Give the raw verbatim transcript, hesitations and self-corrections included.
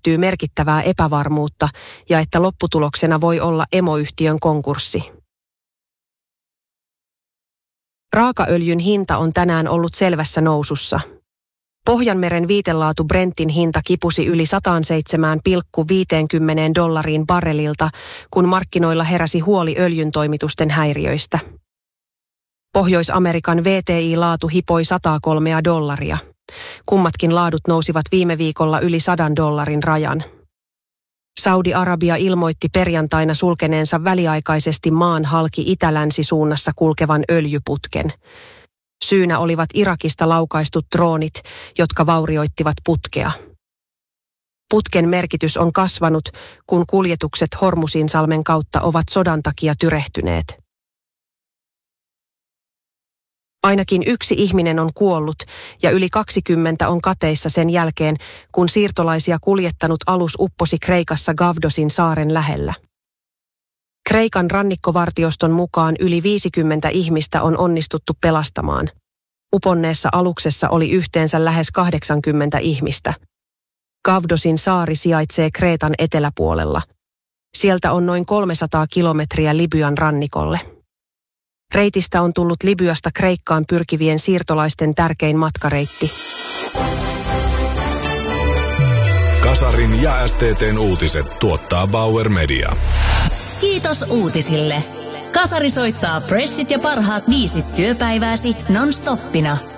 liittyy merkittävää epävarmuutta ja että lopputuloksena voi olla emoyhtiön konkurssi. Raakaöljyn hinta on tänään ollut selvässä nousussa. Pohjanmeren viitelaatu Brentin hinta kipusi yli sata seitsemän pilkku viisikymmentä dollariin barrelilta, kun markkinoilla heräsi huoli öljyn toimitusten häiriöistä. Pohjois-Amerikan V T I-laatu hipoi sata kolme dollaria. Kummatkin laadut nousivat viime viikolla yli sadan dollarin rajan. Saudi-Arabia ilmoitti perjantaina sulkeneensa väliaikaisesti maan halki itä-länsi-suunnassa kulkevan öljyputken. Syynä olivat Irakista laukaistut droonit, jotka vaurioittivat putkea. Putken merkitys on kasvanut, kun kuljetukset Hormusinsalmen kautta ovat sodan takia tyrehtyneet. Ainakin yksi ihminen on kuollut ja yli kaksikymmentä on kateissa sen jälkeen, kun siirtolaisia kuljettanut alus upposi Kreikassa Gavdosin saaren lähellä. Kreikan rannikkovartioston mukaan yli viisikymmentä ihmistä on onnistuttu pelastamaan. Uponneessa aluksessa oli yhteensä lähes kahdeksankymmentä ihmistä. Gavdosin saari sijaitsee Kreetan eteläpuolella. Sieltä on noin kolmesataa kilometriä Libyan rannikolle. Reitistä on tullut Libyasta Kreikkaan pyrkivien siirtolaisten tärkein matkareitti. Kasarin ja S T T:n uutiset tuottaa Bauer Media. Kiitos uutisille. Kasari soittaa pressit ja parhaat biisit työpäivääsi non-stoppina.